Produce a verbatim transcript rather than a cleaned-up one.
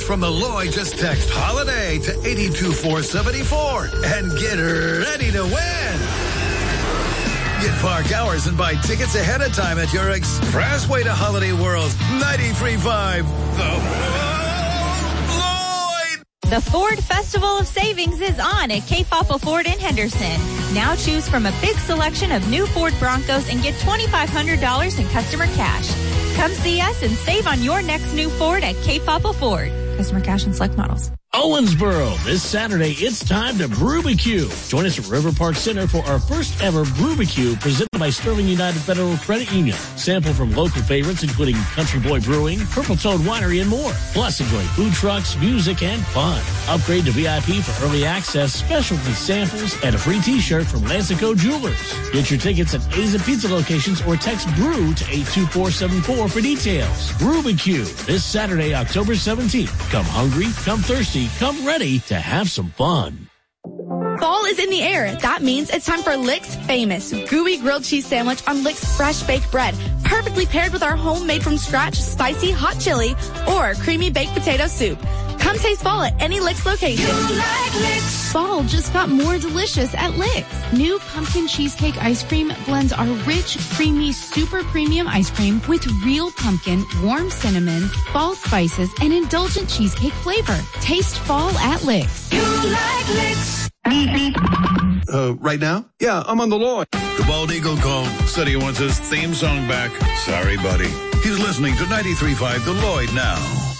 from the Lloyd. Just text HOLIDAY to eight two four seven four and get ready to win. Get park hours and buy tickets ahead of time at your expressway to Holiday World. ninety-three point five The Lloyd. The Ford Festival of Savings is on at K F A Ford in Henderson. Now choose from a big selection of new Ford Broncos and get twenty-five hundred dollars in customer cash. Come see us and save on your next new Ford at K F A Ford. Customer cash and select models. Owensboro, this Saturday, it's time to Brewbecue. Join us at River Park Center for our first ever Brewbecue presented by Sterling United Federal Credit Union. Sample from local favorites including Country Boy Brewing, Purple Toad Winery, and more. Plus, enjoy food trucks, music, and fun. Upgrade to V I P for early access, specialty samples, and a free t-shirt from Lansico Jewelers. Get your tickets at A's and Pizza locations or text BREW to eight two four seven four for details. Brewbecue, this Saturday, October seventeenth. Come hungry, come thirsty, come ready to have some fun. Fall is in the air. That means it's time for Lick's famous gooey grilled cheese sandwich on Lick's fresh baked bread, perfectly paired with our homemade from scratch spicy hot chili or creamy baked potato soup. Come taste fall at any Lick's location. You like Lick's. Fall just got more delicious at Lick's. New pumpkin cheesecake ice cream blends our rich, creamy, super premium ice cream with real pumpkin, warm cinnamon, fall spices, and indulgent cheesecake flavor. Taste fall at Lick's. You like Lick's. Uh, right now? Yeah, I'm on the Lloyd. The Bald Eagle called. Said he wants his theme song back. Sorry, buddy. He's listening to ninety-three point five The Lloyd now.